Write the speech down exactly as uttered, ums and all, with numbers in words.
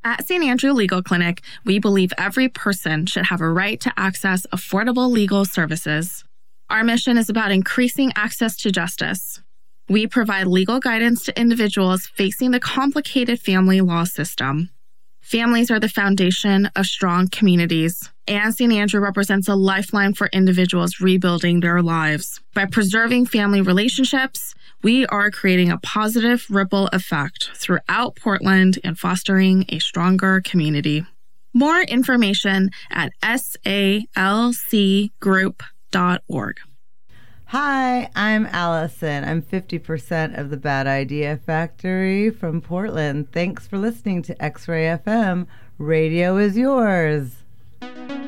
At Saint Andrew Legal Clinic, we believe every person should have a right to access affordable legal services. Our mission is about increasing access to justice. We provide legal guidance to individuals facing the complicated family law system. Families are the foundation of strong communities, and Saint Andrew represents a lifeline for individuals rebuilding their lives. By preserving family relationships, we are creating a positive ripple effect throughout Portland and fostering a stronger community. More information at S A L C group dot org. Hi, I'm Allison. I'm fifty percent of the Bad Idea Factory from Portland. Thanks for listening to X-Ray F M. Radio is yours.